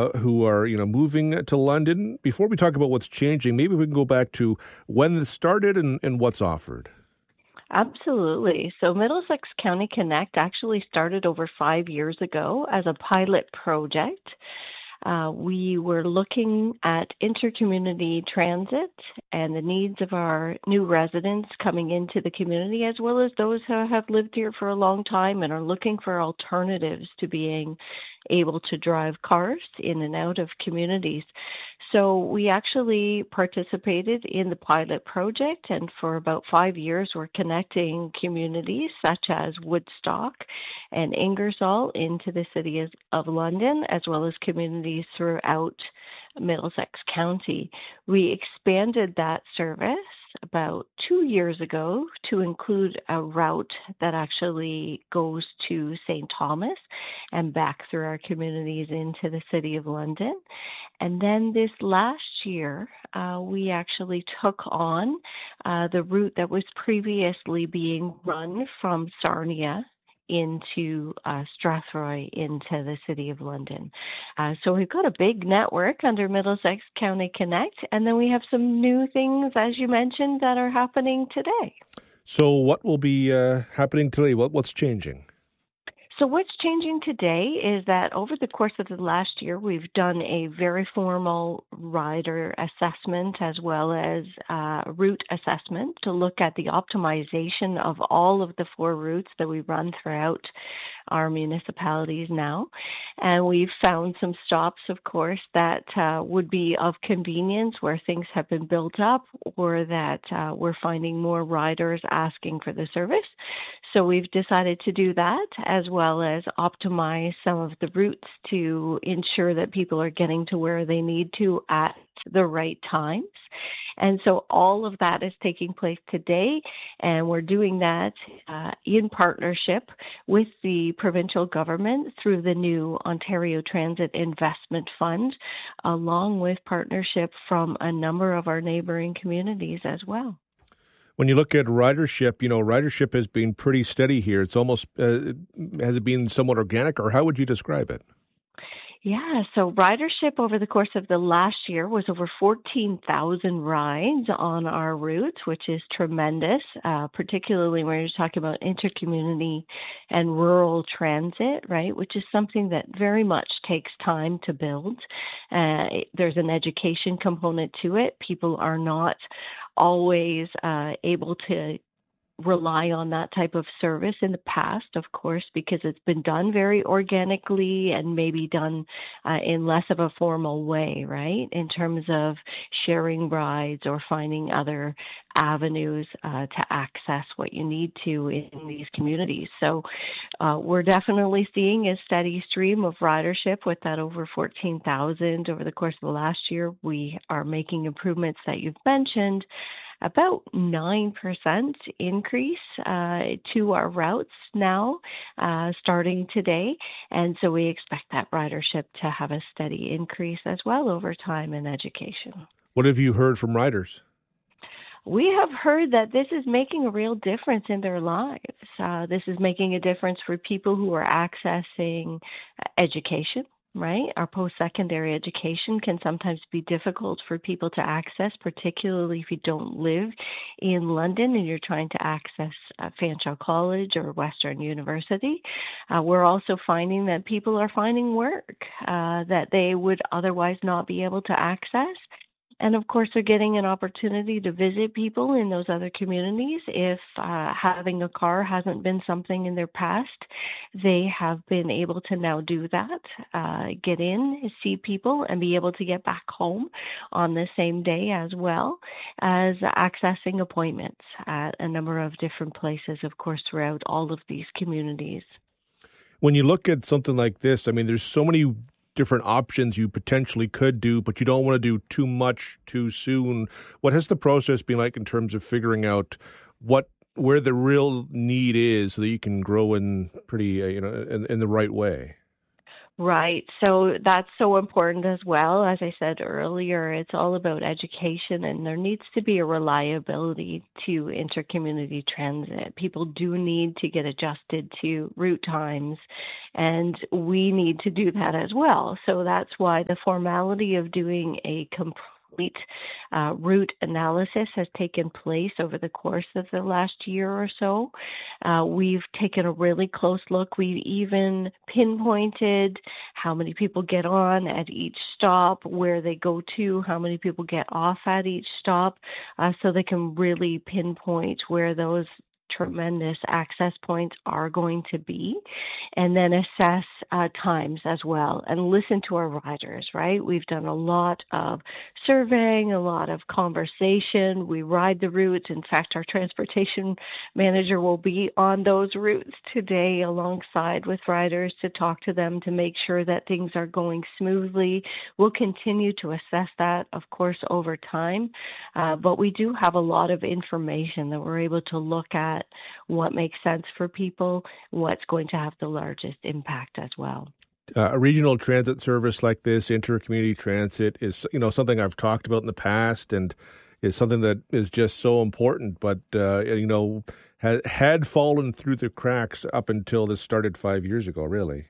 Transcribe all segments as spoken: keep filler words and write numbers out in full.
uh, who are, you know, moving to London. Before we talk about what's changing, maybe we can go back to when this started and, and what's offered. Absolutely. So Middlesex County Connect actually started over five years ago as a pilot project. Uh, we were looking at intercommunity transit and the needs of our new residents coming into the community, as well as those who have lived here for a long time and are looking for alternatives to being able to drive cars in and out of communities. So we actually participated in the pilot project, and for about five years we're connecting communities such as Woodstock and Ingersoll into the city of London, as well as communities throughout Middlesex County. We expanded that service about two years ago to include a route that actually goes to Saint Thomas and back through our communities into the city of London. And then this last year, uh, we actually took on uh, the route that was previously being run from Sarnia into uh, Strathroy into the City of London. Uh, so we've got a big network under Middlesex County Connect, and then we have some new things, as you mentioned, that are happening today. So what will be uh, happening today? What, what's changing? So what's changing today is that over the course of the last year, we've done a very formal rider assessment as well as uh, route assessment to look at the optimization of all of the four routes that we run throughout our municipalities now. And we've found some stops, of course, that uh, would be of convenience where things have been built up or that uh, we're finding more riders asking for the service. So we've decided to do that, as well as optimize some of the routes to ensure that people are getting to where they need to at the right times. And so all of that is taking place today, and we're doing that uh, in partnership with the provincial government through the new Ontario Transit Investment Fund, along with partnership from a number of our neighboring communities as well. When you look at ridership, you know, ridership has been pretty steady here. It's almost, uh, has it been somewhat organic, or how would you describe it? Yeah, so ridership over the course of the last year was over fourteen thousand rides on our routes, which is tremendous, uh, particularly when you're talking about intercommunity and rural transit, right, which is something that very much takes time to build. Uh, there's an education component to it. People are not always uh, able to rely on that type of service in the past, of course, because it's been done very organically and maybe done uh, in less of a formal way, right, in terms of sharing rides or finding other avenues uh, to access what you need to in these communities. So uh, we're definitely seeing a steady stream of ridership with that over fourteen thousand over the course of the last year. We are making improvements that you've mentioned, about nine percent increase uh, to our routes now, uh, starting today. And so we expect that ridership to have a steady increase as well over time in education. What have you heard from riders? We have heard that this is making a real difference in their lives. Uh, this is making a difference for people who are accessing education. Right? Our post-secondary education can sometimes be difficult for people to access, particularly if you don't live in London and you're trying to access uh, Fanshawe College or Western University. Uh, we're also finding that people are finding work uh, that they would otherwise not be able to access. And of course, they're getting an opportunity to visit people in those other communities. If uh, having a car hasn't been something in their past, they have been able to now do that, uh, get in, see people, and be able to get back home on the same day, as well as accessing appointments at a number of different places, of course, throughout all of these communities. When you look at something like this, I mean, there's so many different options you potentially could do, but you don't want to do too much too soon. What has the process been like in terms of figuring out what where the real need is so that you can grow in pretty, uh, you know, in, in the right way? Right. So that's so important as well. As I said earlier, it's all about education, and there needs to be a reliability to intercommunity transit. People do need to get adjusted to route times, and we need to do that as well. So that's why the formality of doing a complete Uh, route analysis has taken place over the course of the last year or so. Uh, we've taken a really close look. We've even pinpointed how many people get on at each stop, where they go to, how many people get off at each stop, uh, so they can really pinpoint where those tremendous access points are going to be, and then assess uh, times as well and listen to our riders, right? We've done a lot of surveying, a lot of conversation. We ride the routes. In fact, our transportation manager will be on those routes today alongside with riders to talk to them to make sure that things are going smoothly. We'll continue to assess that, of course, over time, uh, but we do have a lot of information that we're able to look at what makes sense for people, what's going to have the largest impact as well. Uh, a regional transit service like this, intercommunity transit, is you know something I've talked about in the past, and is something that is just so important. But uh, you know, had had fallen through the cracks up until this started five years ago. Really.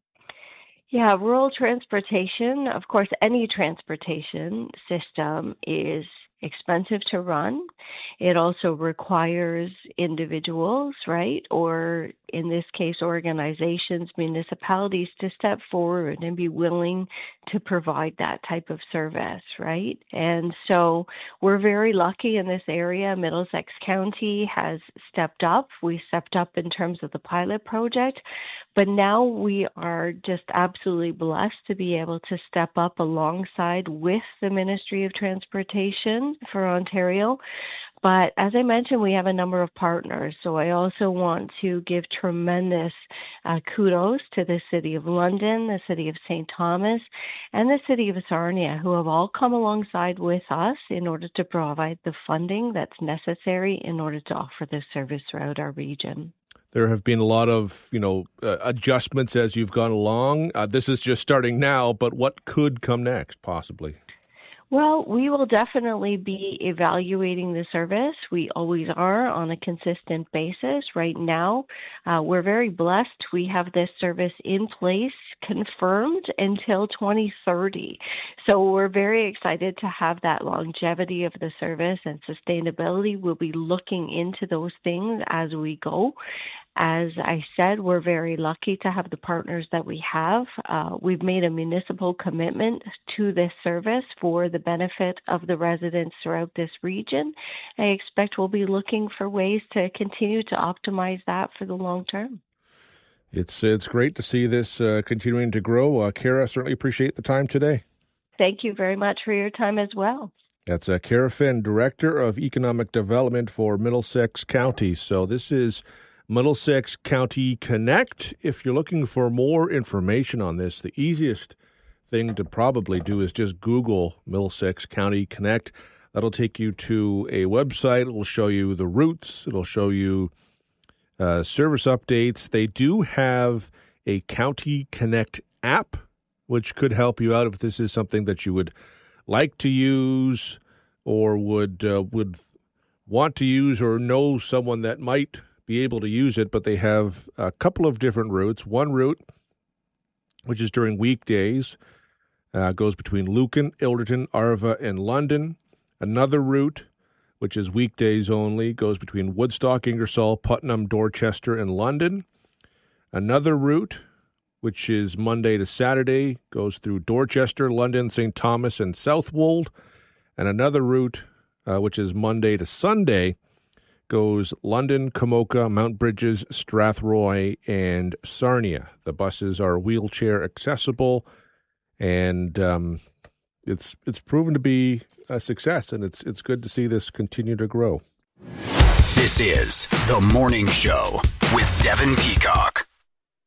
Yeah, rural transportation. Of course, any transportation system is expensive to run. It also requires individuals, right, or in this case, organizations, municipalities, to step forward and be willing to provide that type of service, right? And so we're very lucky in this area. Middlesex County has stepped up. We stepped up in terms of the pilot project, but now we are just absolutely blessed to be able to step up alongside with the Ministry of Transportation for Ontario. But as I mentioned, we have a number of partners. So I also want to give tremendous uh, kudos to the City of London, the City of Saint Thomas, and the City of Sarnia, who have all come alongside with us in order to provide the funding that's necessary in order to offer this service throughout our region. There have been a lot of, you know, uh, adjustments as you've gone along. Uh, this is just starting now, but what could come next, possibly? Well, we will definitely be evaluating the service. We always are on a consistent basis. Right now, uh, we're very blessed. We have this service in place, confirmed until twenty thirty. So we're very excited to have that longevity of the service and sustainability. We'll be looking into those things as we go. As I said, we're very lucky to have the partners that we have. Uh, we've made a municipal commitment to this service for the benefit of the residents throughout this region. I expect we'll be looking for ways to continue to optimize that for the long term. It's it's great to see this uh, continuing to grow. Uh, Kara, certainly appreciate the time today. Thank you very much for your time as well. That's uh, Kara Finn, Director of Economic Development for Middlesex County. So this is Middlesex County Connect. If you're looking for more information on this, the easiest thing to probably do is just Google Middlesex County Connect. That'll take you to a website. It will show you the routes. It'll show you uh, service updates. They do have a County Connect app, which could help you out if this is something that you would like to use or would uh, would want to use, or know someone that might be able to use it. But they have a couple of different routes. One route, which is during weekdays, uh, goes between Lucan, Ilderton, Arva, and London. Another route, which is weekdays only, goes between Woodstock, Ingersoll, Putnam, Dorchester, and London. Another route, which is Monday to Saturday, goes through Dorchester, London, Saint Thomas, and Southwold. And another route, uh, which is Monday to Sunday, goes London, Komoka, Mount Bridges, Strathroy, and Sarnia. The buses are wheelchair accessible, and um, it's it's proven to be a success, and it's it's good to see this continue to grow. This is The Morning Show with Devin Peacock.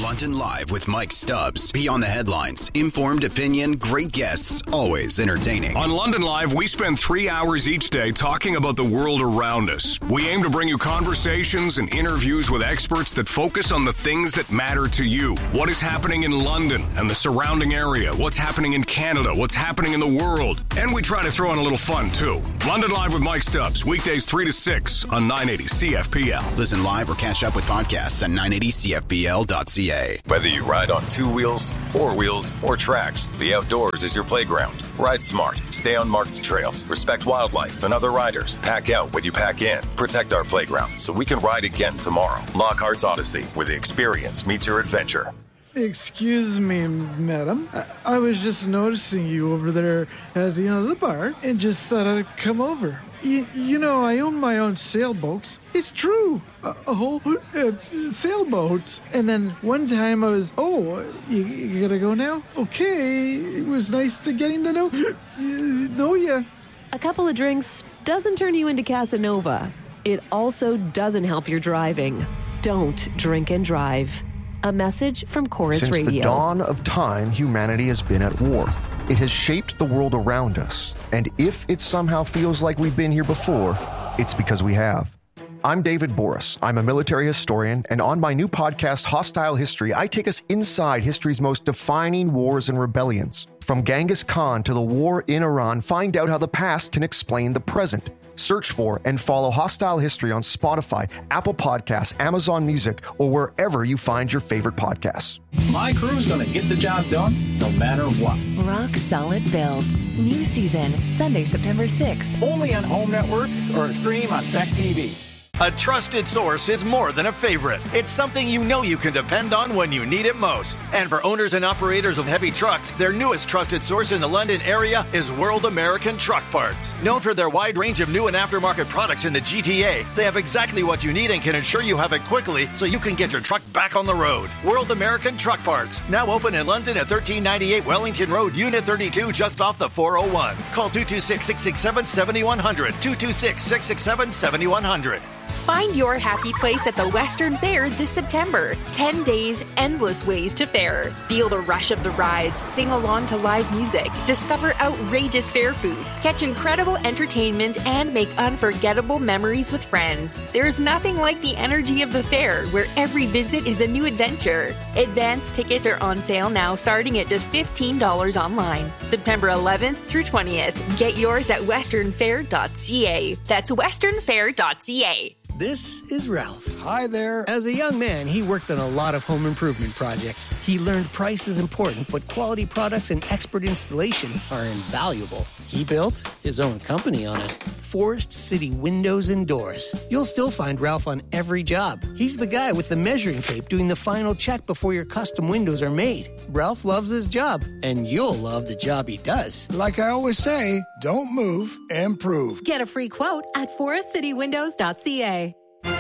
London Live with Mike Stubbs. Beyond the headlines, informed opinion, great guests, always entertaining. On London Live, we spend three hours each day talking about the world around us. We aim to bring you conversations and interviews with experts that focus on the things that matter to you. What is happening in London and the surrounding area? What's happening in Canada? What's happening in the world? And we try to throw in a little fun, too. London Live with Mike Stubbs, weekdays three to six on nine eighty C F P L. Listen live or catch up with podcasts at nine eighty C F P L dot C A. Whether you ride on two wheels, four wheels, or tracks, the outdoors is your playground. Ride smart, stay on marked trails, respect wildlife and other riders. Pack out what you pack in. Protect our playground so we can ride again tomorrow. Lockhart's Odyssey, where the experience meets your adventure. Excuse me, madam. I, I was just noticing you over there at you know the bar and just thought I'd come over. Y- you know, I own my own sailboats. It's true. A, a whole uh, sailboat. And then one time I was, oh, you, you gotta go now? Okay. It was nice to getting to know, uh, know ya. A couple of drinks doesn't turn you into Casanova. It also doesn't help your driving. Don't drink and drive. A message from Chorus Since Radio. Since the dawn of time, humanity has been at war. It has shaped the world around us. And if it somehow feels like we've been here before, it's because we have. I'm David Boris. I'm a military historian, and on my new podcast, Hostile History, I take us inside history's most defining wars and rebellions. From Genghis Khan to the war in Iran, find out how the past can explain the present. Search for and follow Hostile History on Spotify, Apple Podcasts, Amazon Music, or wherever you find your favorite podcasts. My crew's gonna get the job done, no matter what. Rock Solid Builds. New season, Sunday, September sixth. Only on Home Network or stream on Stack T V. A trusted source is more than a favorite. It's something you know you can depend on when you need it most. And for owners and operators of heavy trucks, their newest trusted source in the London area is World American Truck Parts. Known for their wide range of new and aftermarket products in the G T A, they have exactly what you need and can ensure you have it quickly so you can get your truck back on the road. World American Truck Parts, now open in London at thirteen ninety-eight Wellington Road, Unit thirty-two, just off the four oh one. Call two two six, six six seven, seven one zero zero, two two six, six six seven, seven one zero zero. Find your happy place at the Western Fair this September. Ten days, endless ways to fair. Feel the rush of the rides, sing along to live music, discover outrageous fair food, catch incredible entertainment, and make unforgettable memories with friends. There's nothing like the energy of the fair, where every visit is a new adventure. Advance tickets are on sale now, starting at just fifteen dollars online. September eleventh through twentieth. Get yours at western fair dot c a. That's western fair dot c a. This is Ralph. Hi there. As a young man, he worked on a lot of home improvement projects. He learned price is important, but quality products and expert installation are invaluable. He built his own company on it. Forest City Windows and Doors. You'll still find Ralph on every job. He's the guy with the measuring tape doing the final check before your custom windows are made. Ralph loves his job, and you'll love the job he does. Like I always say, don't move, improve. Get a free quote at forest city windows dot c a.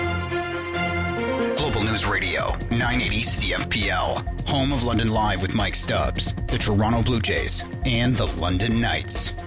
Global News Radio, nine eighty C F P L. Home of London Live with Mike Stubbs, the Toronto Blue Jays, and the London Knights.